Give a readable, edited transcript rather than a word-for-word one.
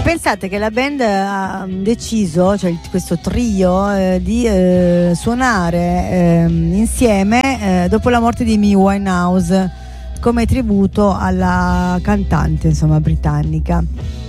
pensate che la band ha deciso, cioè questo trio, di suonare insieme dopo la morte di Amy Winehouse, come tributo alla cantante, insomma, britannica.